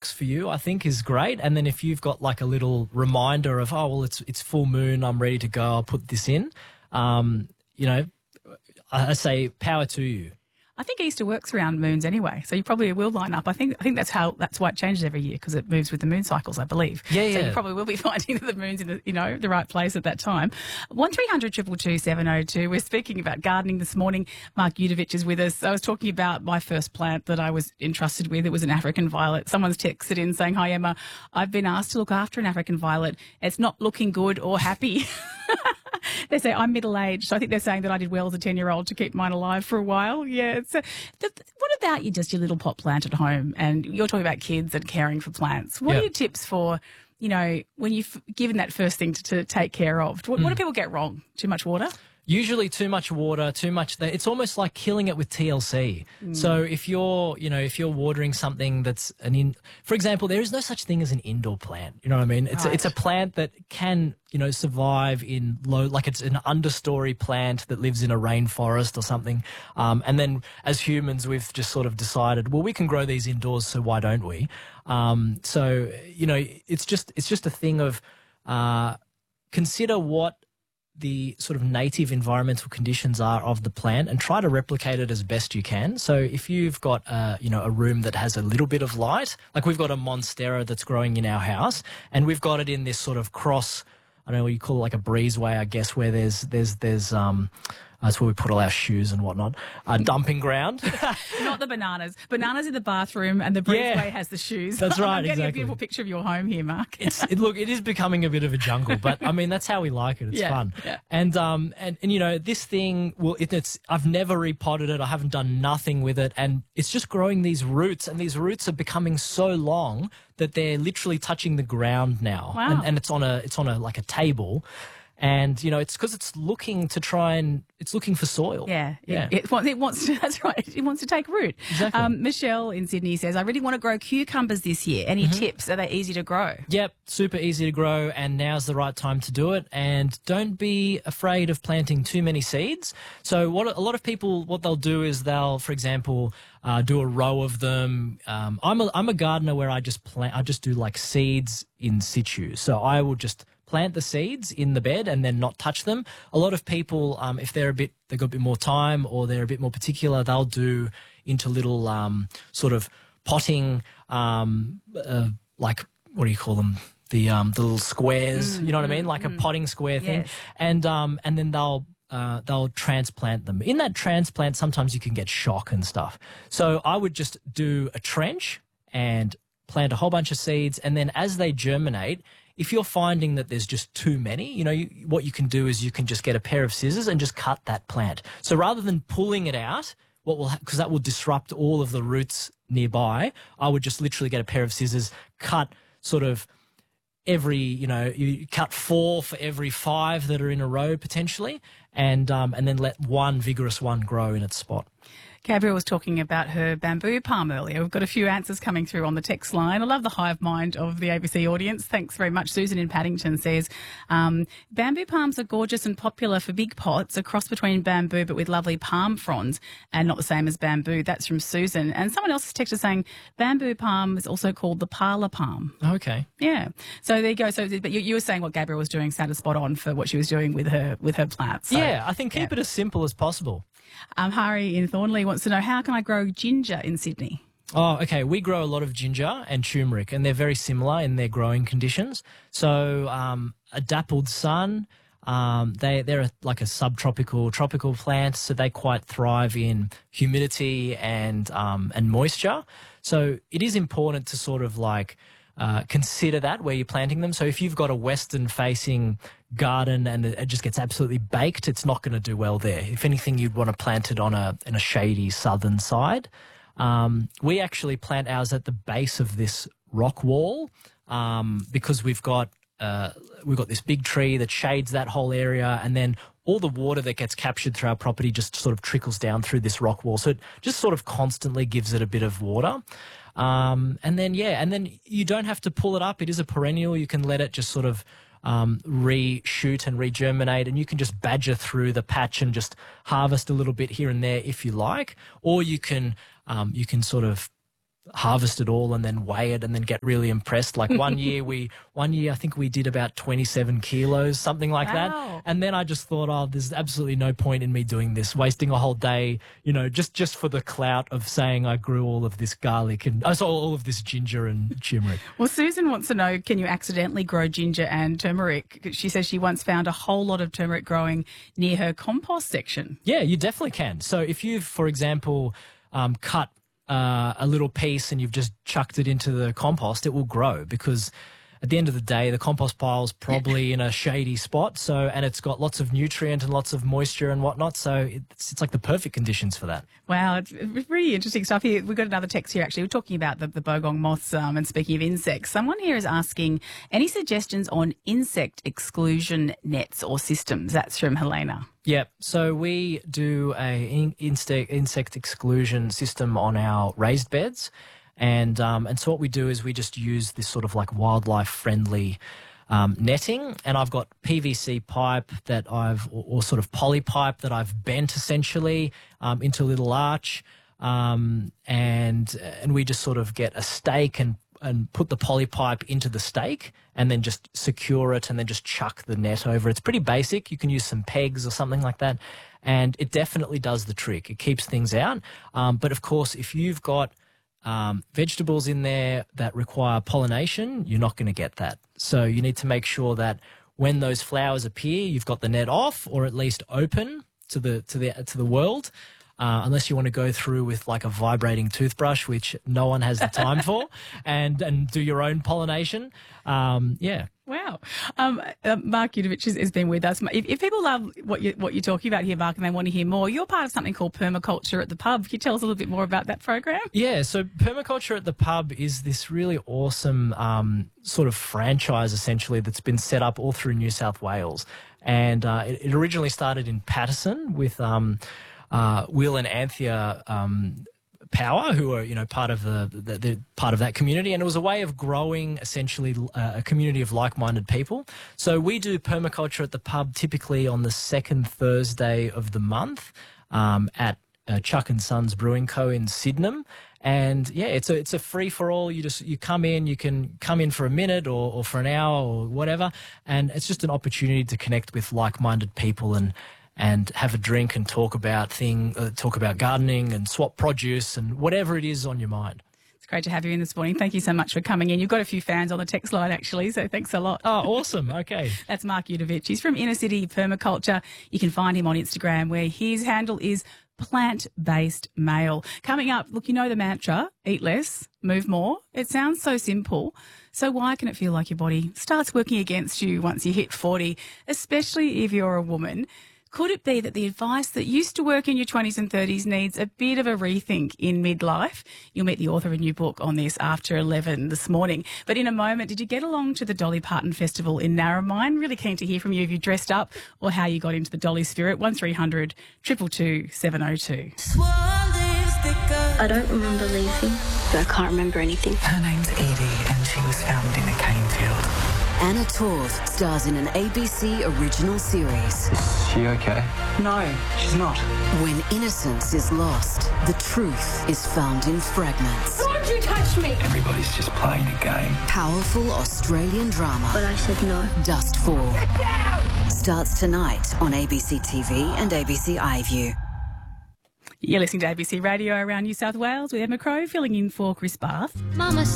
works for you, I think, is great. And then if you've got like a little reminder of, oh, well, it's full moon, I'm ready to go, I'll put this in, you know, I say power to you. I think Easter works around moons anyway, so you probably will line up. I think that's why it changes every year, because it moves with the moon cycles, I believe. Yeah. So you probably will be finding that the moon's in the right place at that time. 1300 222 702. We're speaking about gardening this morning. Mark Udovich is with us. I was talking about my first plant that I was entrusted with. It was an African violet. Someone's texted in saying, "Hi Emma, I've been asked to look after an African violet. It's not looking good or happy." They say I'm middle-aged, so I think they're saying that I did well as a 10-year-old to keep mine alive for a while. Yeah. What about just your little pot plant at home? And you're talking about kids and caring for plants. What are your tips for, when you've given that first thing to take care of? What do people get wrong? Too much water? Usually too much water, it's almost like killing it with TLC. So if you're watering something that's for example, there is no such thing as an indoor plant. You know what I mean? It's a plant that can, survive in it's an understory plant that lives in a rainforest or something. And then as humans, we've just sort of decided, well, we can grow these indoors, so why don't we? So, it's just a thing of, consider what the sort of native environmental conditions are of the plant and try to replicate it as best you can. So if you've got a room that has a little bit of light, like we've got a Monstera that's growing in our house, and we've got it in this sort of cross, I don't know what you call it, like a breezeway, I guess, where there's that's where we put all our shoes and whatnot. Dumping ground. Not the bananas. Bananas in the bathroom, and the breezeway has the shoes. That's right, I'm getting exactly. a beautiful picture of your home here, Mark. Look, it is becoming a bit of a jungle, but I mean, that's how we like it. It's fun. Yeah. And this thing, I've never repotted it. I haven't done nothing with it, and it's just growing these roots, and these roots are becoming so long that they're literally touching the ground now. Wow. And it's on a like a table. And, it's because it's looking for soil. Yeah. It wants to, that's right. It wants to take root. Exactly. Michelle in Sydney says, I really want to grow cucumbers this year. Any tips? Are they easy to grow? Yep, super easy to grow, and now's the right time to do it. And don't be afraid of planting too many seeds. So a lot of people, what they'll do is they'll, for example, do a row of them. I'm a gardener where I just do like seeds in situ. So I will just plant the seeds in the bed and then not touch them. A lot of people, if they've got a bit more time or they're a bit more particular, they'll do into little sort of potting, like, what do you call them? The little squares, you know what I mean? Like a potting square thing. Yes. And then they'll transplant them. In that transplant, sometimes you can get shock and stuff. So I would just do a trench and plant a whole bunch of seeds, and then as they germinate, if you're finding that there's just too many, what you can do is you can just get a pair of scissors and just cut that plant. So rather than pulling it out, because that will disrupt all of the roots nearby, I would just literally get a pair of scissors, cut sort of you cut 4 for every 5 that are in a row potentially, and then let one vigorous one grow in its spot. Gabrielle was talking about her bamboo palm earlier. We've got a few answers coming through on the text line. I love the hive mind of the ABC audience. Thanks very much. Susan in Paddington says, bamboo palms are gorgeous and popular for big pots, a cross between bamboo but with lovely palm fronds and not the same as bamboo. That's from Susan. And someone else is texted saying bamboo palm is also called the parlour palm. Okay. Yeah. So there you go. So, but you were saying what Gabrielle was doing sounded spot on for what she was doing with her plants. So, yeah, I think keep it as simple as possible. Harry in Thornley wants to know, how can I grow ginger in Sydney? Oh, okay. We grow a lot of ginger and turmeric, and they're very similar in their growing conditions. So a dappled sun, they're like a tropical plant, so they quite thrive in humidity and moisture. So it is important to sort of like consider that where you're planting them. So if you've got a western-facing garden and it just gets absolutely baked, it's not going to do well there. If anything, you'd want to plant it in a shady southern side. We actually plant ours at the base of this rock wall because we've got this big tree that shades that whole area, and then all the water that gets captured through our property just sort of trickles down through this rock wall. So it just sort of constantly gives it a bit of water. And then you don't have to pull it up. It is a perennial. You can let it just sort of reshoot and regerminate, and you can just badger through the patch and just harvest a little bit here and there if you like, or you can sort of harvest it all and then weigh it and then get really impressed. Like one year I think we did about 27 kilos, something like that. And then I just thought, oh, there's absolutely no point in me doing this, wasting a whole day, just for the clout of saying I grew all of this garlic and all of this ginger and turmeric. Well, Susan wants to know, can you accidentally grow ginger and turmeric? She says she once found a whole lot of turmeric growing near her compost section. Yeah, you definitely can. So if you've, for example, cut a little piece and you've just chucked it into the compost, it will grow, because at the end of the day, the compost pile's probably in a shady spot, and it's got lots of nutrient and lots of moisture and whatnot, so it's like the perfect conditions for that. Wow, it's really interesting stuff here. We've got another text here, actually. We're talking about the bogong moths, and speaking of insects, someone here is asking, any suggestions on insect exclusion nets or systems? That's from Helena. Yeah, so we do a insect exclusion system on our raised beds. And so what we do is we just use this sort of like wildlife-friendly netting, and I've got PVC pipe or sort of poly pipe that I've bent essentially into a little arch, and we just sort of get a stake and put the poly pipe into the stake and then just secure it and then just chuck the net over. It's pretty basic. You can use some pegs or something like that, and it definitely does the trick. It keeps things out. But of course, if you've got vegetables in there that require pollination, you're not going to get that. So you need to make sure that when those flowers appear, you've got the net off or at least open to the world. Unless you want to go through with like a vibrating toothbrush, which no one has the time for, and do your own pollination. Yeah. Wow. Mark Yudovich has been with us. If people love what you're talking about here, Mark, and they want to hear more, you're part of something called Permaculture at the Pub. Can you tell us a little bit more about that program? Yeah, so Permaculture at the Pub is this really awesome sort of franchise, essentially, that's been set up all through New South Wales. And it originally started in Patterson with Will and Anthea Power, who are part of the part of that community, and it was a way of growing essentially a community of like-minded people. So we do Permaculture at the Pub typically on the second Thursday of the month at Chuck and Sons Brewing Co in Sydenham. And yeah, it's a free for all. You come in, you can come in for a minute or for an hour or whatever, and it's just an opportunity to connect with like-minded people and have a drink and talk about gardening and swap produce and whatever it is on your mind. It's great to have you in this morning. Thank you so much for coming in. You've got a few fans on the text line, actually, so thanks a lot. Oh, awesome. Okay. That's Mark Yudovich. He's from Inner City Permaculture. You can find him on Instagram, where his handle is plant-based male. Coming up, look, you know the mantra, eat less, move more. It sounds so simple. So why can it feel like your body starts working against you once you hit 40, especially if you're a woman? Could it be that the advice that used to work in your 20s and 30s needs a bit of a rethink in midlife? You'll meet the author of a new book on this after 11 this morning. But in a moment, did you get along to the Dolly Parton Festival in Narromine? Really keen to hear from you if you dressed up or how you got into the Dolly spirit. 1300 222 702. I don't remember leaving. I can't remember anything. Her name's Edie and she was found in a cane field. Anna Torv stars in an ABC original series. Is she okay? No, she's not. When innocence is lost, the truth is found in fragments. Don't you touch me! Everybody's just playing a game. Powerful Australian drama. But I said no. Dustfall. Starts tonight on ABC TV and ABC iView. You're listening to ABC Radio around New South Wales with Emma Crow, filling in for Chris Bath. Mama